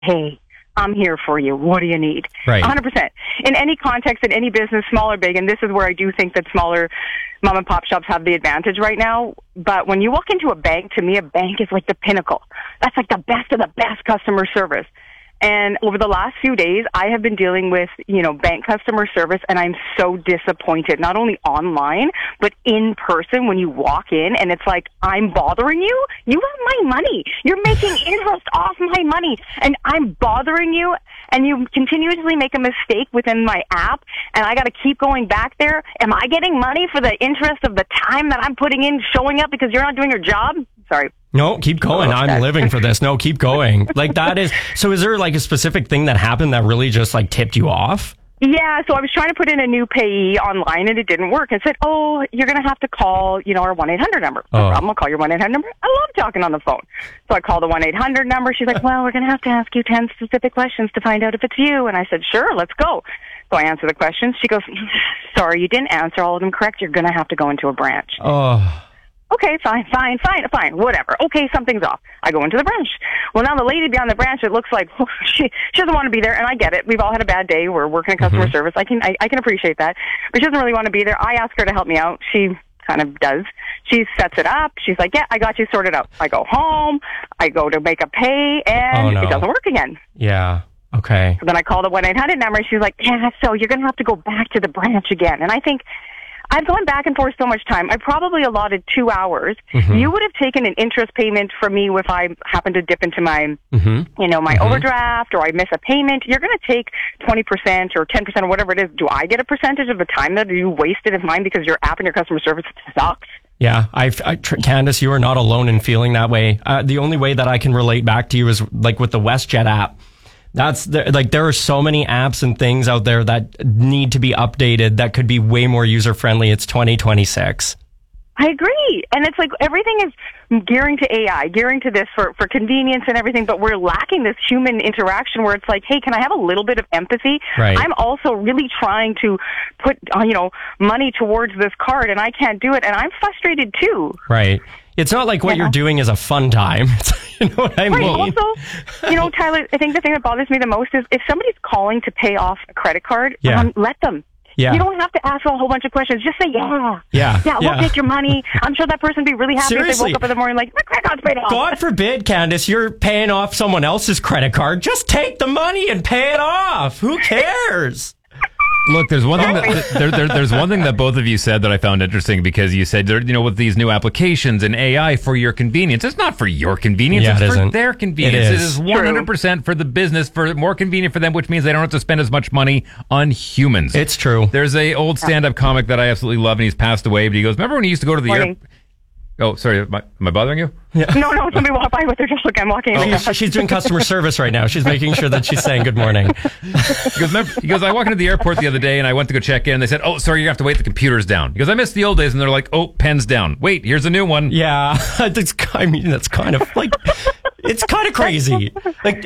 hey, I'm here for you. What do you need? Right. 100%. In any context, in any business, small or big, and this is where I do think that smaller mom and pop shops have the advantage right now. But when you walk into a bank, to me, a bank is like the pinnacle. That's like the best of the best customer service. And over the last few days, I have been dealing with, bank customer service, and I'm so disappointed, not only online, but in person when you walk in, and it's like, I'm bothering you? You have my money. You're making interest off my money, and I'm bothering you, and you continuously make a mistake within my app, and I got to keep going back there. Am I getting money for the interest of the time that I'm putting in showing up because you're not doing your job? Sorry. No, keep going. I'm living for this. No, keep going. So is there like a specific thing that happened that really just like tipped you off? Yeah, so I was trying to put in a new payee online and it didn't work. It said, you're going to have to call, our 1-800 number. No problem, I'll call your 1-800 number. I love talking on the phone. So I called the 1-800 number. She's like, well, we're going to ask you 10 specific questions to find out if it's you. And I said, sure, let's go. So I answered the questions. She goes, sorry, you didn't answer all of them correct. You're going to have to go into a branch. Oh. Okay, fine, whatever. Okay, something's off. I go into the branch. Well, now the lady behind the branch, it looks like she doesn't want to be there, and I get it. We've all had a bad day. We're working in customer service. I can appreciate that. But she doesn't really want to be there. I ask her to help me out. She kind of does. She sets it up. She's like, yeah, I got you sorted out. I go home. I go to make a pay, and it doesn't work again. Yeah. Okay. So then I call the 1-800 number, and she's like, yeah, so you're going to have to go back to the branch again. And I think, I've gone back and forth so much time. I probably allotted 2 hours. You would have taken an interest payment from me if I happen to dip into my, my overdraft or I miss a payment. You're going to take 20% or 10% or whatever it is. Do I get a percentage of the time that you wasted of mine because your app and your customer service sucks? Yeah, Candace, you are not alone in feeling that way. The only way that I can relate back to you is like with the WestJet app. There are so many apps and things out there that need to be updated that could be way more user friendly. It's 2026. I agree. And it's like everything is gearing to AI, gearing to this for convenience and everything, but we're lacking this human interaction where it's like, hey, can I have a little bit of empathy? Right. I'm also really trying to put, money towards this card and I can't do it. And I'm frustrated too. Right. It's not like what you're doing is a fun time. You know what I mean? Right. Also, Tyler, I think the thing that bothers me the most is if somebody's calling to pay off a credit card, let them. Yeah. You don't have to ask a whole bunch of questions. Just say, yeah, we'll take your money. I'm sure that person would be really happy if they woke up in the morning like, my credit card's paid off. God forbid, Candace, you're paying off someone else's credit card. Just take the money and pay it off. Who cares? Look, there's one thing that there's one thing that both of you said that I found interesting because you said, with these new applications and AI for your convenience. It's not for your convenience. It's for their convenience. It is 100% for the business, for more convenient for them, which means they don't have to spend as much money on humans. It's true. There's a old stand-up comic that I absolutely love, and he's passed away. But he goes, "Remember when you used to go to the airport?" Oh, sorry. Am I bothering you? Yeah. No, somebody walked by with her. Just look, I'm walking. She's doing customer service right now. She's making sure that she's saying good morning. He goes, I walked into the airport the other day and I went to go check in. And they said, oh, sorry, you have to wait. The computer's down. He goes, I missed the old days. And they're like, oh, pen's down. Wait, here's a new one. Yeah. That's kind of like... It's kind of crazy. Like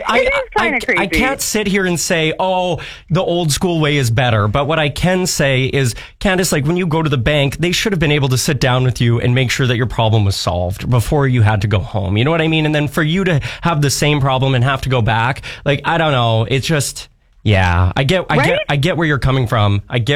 I can't sit here and say, oh, the old school way is better. But what I can say is, Candace, like when you go to the bank, they should have been able to sit down with you and make sure that your problem was solved before you had to go home. You know what I mean? And then for you to have the same problem and have to go back, like, I don't know. It's just... Yeah, I get where you're coming from. Thank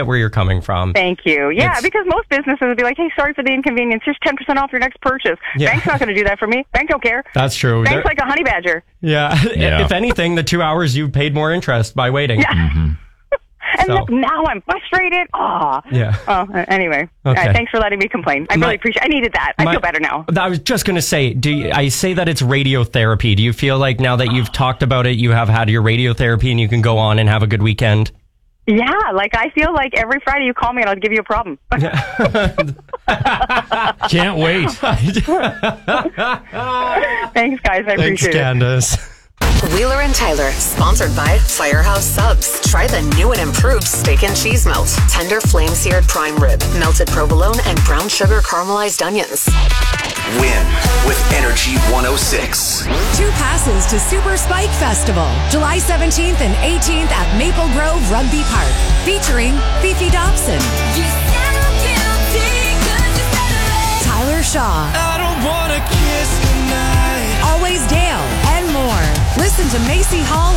you. Yeah, because most businesses would be like, hey, sorry for the inconvenience. Here's 10% off your next purchase. Yeah. Bank's not going to do that for me. Bank don't care. That's true. Bank's like a honey badger. Yeah. If anything, the 2 hours you paid more interest by waiting. Yeah. Mm-hmm. And look, now I'm frustrated. Yeah. Anyway, thanks for letting me complain. I really appreciate it. I needed that. I feel better now. I was just going to say, I say that it's radiotherapy. Do you feel like now that you've talked about it, you have had your radiotherapy and you can go on and have a good weekend? Yeah, like I feel like every Friday you call me and I'll give you a problem. Can't wait. Thanks, guys. I appreciate it. Thanks, Candace. Wheeler and Tyler, sponsored by Firehouse Subs. Try the new and improved steak and cheese melt. Tender flame-seared prime rib, melted provolone, and brown sugar caramelized onions. Win with Energy 106. 2 passes to Super Spike Festival, July 17th and 18th at Maple Grove Rugby Park, featuring Fifi Dobson, Tyler Shaw, I don't wanna kiss goodnight, Always Dale, and more. Listen to Macy Hall